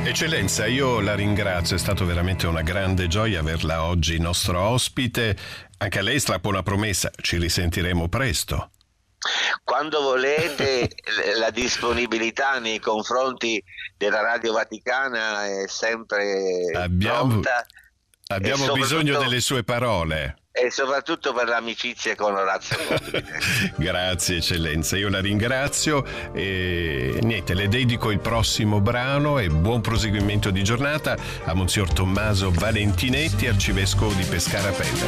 Eccellenza, io la ringrazio, è stato veramente una grande gioia averla oggi nostro ospite. Anche a lei strappo una promessa, ci risentiremo presto. Quando volete, la disponibilità nei confronti della Radio Vaticana è sempre Abbiamo, pronta e abbiamo bisogno soprattutto, delle sue parole. e soprattutto per l'amicizia con Orazio Corbine. Grazie eccellenza, io la ringrazio e niente, le dedico il prossimo brano e buon proseguimento di giornata a Monsignor Tommaso Valentinetti, arcivescovo di Pescara Pelle.